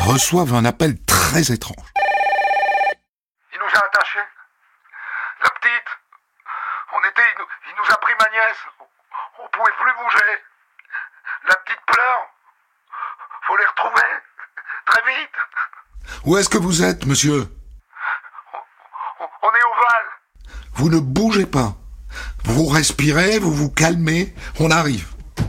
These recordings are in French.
reçoivent un appel très étrange. Il nous a attachés. La petite. Il nous a pris ma nièce. On pouvait plus bouger. La petite pleure. Faut les retrouver. Très vite. Où est-ce que vous êtes, monsieur? On est au Val. Vous ne bougez pas. Vous respirez, vous vous calmez, on arrive.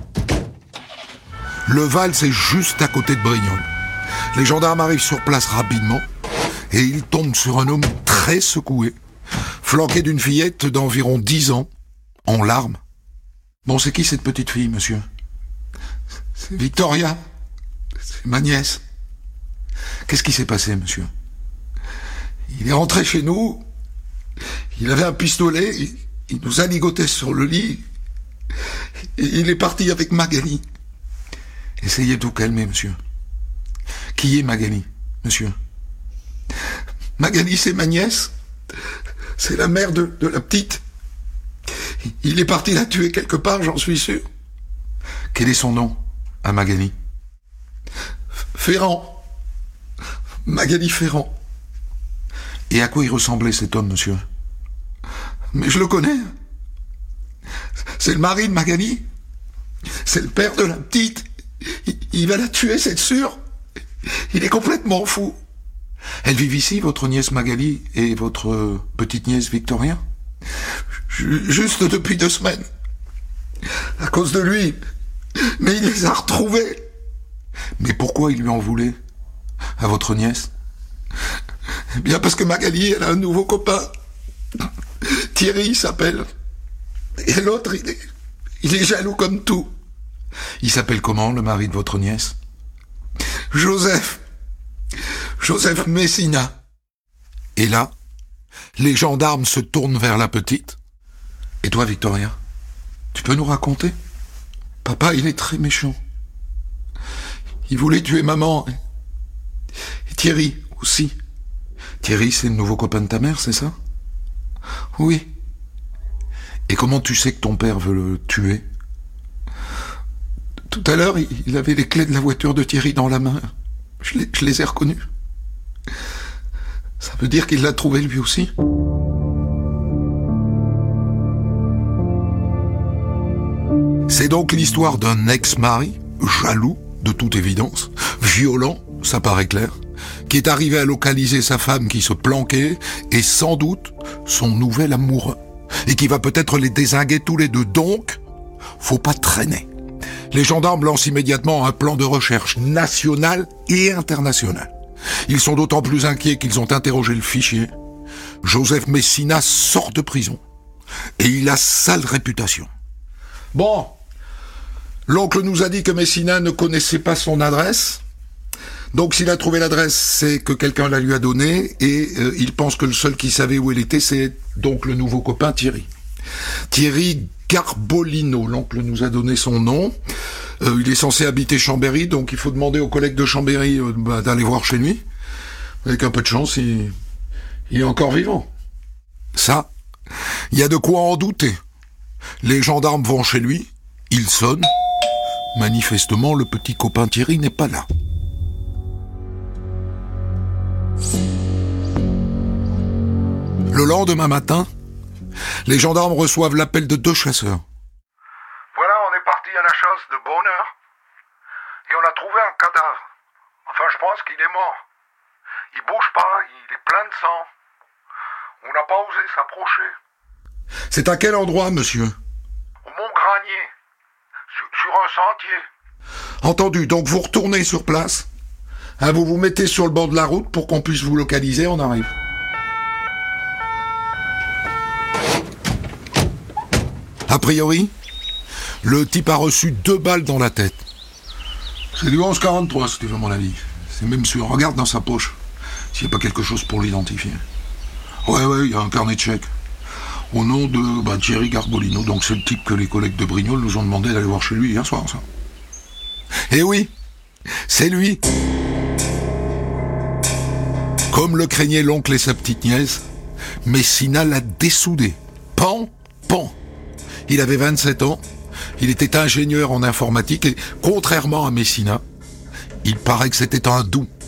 Le Val, c'est juste à côté de Brignoles. Les gendarmes arrivent sur place rapidement et ils tombent sur un homme très secoué, flanqué d'une fillette d'environ 10 ans, en larmes. Bon, c'est qui cette petite fille, monsieur? C'est Victoria. C'est ma nièce. Qu'est-ce qui s'est passé, monsieur? Il est rentré chez nous, il avait un pistolet, il nous a ligotés sur le lit, et il est parti avec Magali. Essayez de vous calmer, monsieur. Qui est Magali, monsieur? Magali, c'est ma nièce. C'est la mère de la petite. Il est parti la tuer quelque part, j'en suis sûr. Quel est son nom, à Magali? Ferrand. Magali Ferrand. Et à quoi il ressemblait cet homme, monsieur? Mais je le connais. C'est le mari de Magali. C'est le père de la petite. Il va la tuer, c'est sûr. Il est complètement fou. Elle vit ici, votre nièce Magali, et votre petite nièce Victoria? Juste depuis 2 semaines. À cause de lui. Mais il les a retrouvés. Mais pourquoi il lui en voulait? À votre nièce? Eh bien parce que Magali, elle a un nouveau copain. Thierry, il s'appelle. Et l'autre, il est jaloux comme tout. Il s'appelle comment, le mari de votre nièce? Joseph Messina. Et là, les gendarmes se tournent vers la petite. Et toi, Victoria, tu peux nous raconter? Papa, il est très méchant. Il voulait tuer maman. Et Thierry aussi. Thierry, c'est le nouveau copain de ta mère, c'est ça? Oui. Et comment tu sais que ton père veut le tuer? Tout à l'heure, il avait les clés de la voiture de Thierry dans la main. Je les ai reconnus. Ça veut dire qu'il l'a trouvé lui aussi? C'est donc l'histoire d'un ex-mari, jaloux, de toute évidence, violent, ça paraît clair, qui est arrivé à localiser sa femme qui se planquait, et sans doute son nouvel amoureux, et qui va peut-être les dézinguer tous les deux. Donc, faut pas traîner. Les gendarmes lancent immédiatement un plan de recherche national et international. Ils sont d'autant plus inquiets qu'ils ont interrogé le fichier. Joseph Messina sort de prison. Et il a sale réputation. Bon, l'oncle nous a dit que Messina ne connaissait pas son adresse. Donc s'il a trouvé l'adresse, c'est que quelqu'un la lui a donnée. Et il pense que le seul qui savait où elle était, c'est donc le nouveau copain Thierry. Thierry Garbolino, l'oncle nous a donné son nom. Il est censé habiter Chambéry, donc il faut demander aux collègues de Chambéry d'aller voir chez lui. Avec un peu de chance, il est encore vivant. Ça, il y a de quoi en douter. Les gendarmes vont chez lui, ils sonnent. Manifestement, le petit copain Thierry n'est pas là. Le lendemain matin, les gendarmes reçoivent l'appel de 2 chasseurs. Voilà, on est parti à la chasse de bonne heure. Et on a trouvé un cadavre. Enfin, je pense qu'il est mort. Il bouge pas, il est plein de sang. On n'a pas osé s'approcher. C'est à quel endroit, monsieur? Au Mont-Granier. Sur un sentier. Entendu, donc vous retournez sur place. Vous vous mettez sur le bord de la route pour qu'on puisse vous localiser, on arrive. A priori, le type a reçu 2 balles dans la tête. C'est du 11-43, si tu veux mon avis. C'est même sûr. Regarde dans sa poche, s'il n'y a pas quelque chose pour l'identifier. Ouais, il y a un carnet de chèques. Au nom de Thierry Garbolino, donc c'est le type que les collègues de Brignoles nous ont demandé d'aller voir chez lui hier soir, ça. Eh oui, c'est lui. Comme le craignait l'oncle et sa petite nièce, Messina l'a dessoudé. Pan. Il avait 27 ans, il était ingénieur en informatique et, contrairement à Messina, il paraît que c'était un doux.